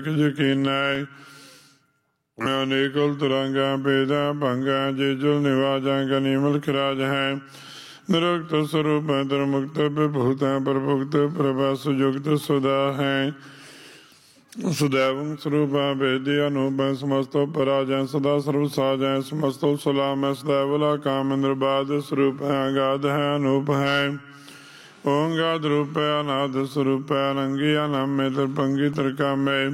ਯਕੀਨੈ ਅਨੇਕਲ ਤੁਰੰਗਾ ਭੇਦਾ ਭੰਗਾ ਜੇ ਜੁਲ ਨਿਵਾਜਾ ਗਨੀਮਲ ਖਰਾਜ ਹੈ ਨਿਰੁਕਤ ਸਰੂਪ ਦੁਰਮੁਕਤ ਵਿਭੂਤਾ ਪ੍ਰਭੁਕਤ ਪ੍ਰਭਾ ਸੁਯੁਕਤ ਸੁਦਾ ਹੈ ਸੁਦੈਵੰ ਸਰੂਪਾ ਭੇਦੀ ਅਨੂਪ ਸਮਸਤੋ ਪਰਾਜੈ ਸਦਾ ਸਰਵ ਸਾਜੈ ਸਮਸਤੋ ਸੁਲਾਮ ਸदैवला ਕਾਮ ਨਿਰਬਾਧ ਸਰੂਪ ਅਗਾਧ ਹੈ ਅਨੂਪ ਹੈ ਓੰਗਾਦ ਰੂਪ ਅਨਾਦ ਸਰੂਪ ਅਨੰਗੀ ਅਨਾਮੇ ਤਰਪੰਗੀ ਤਰਕਾਮੇ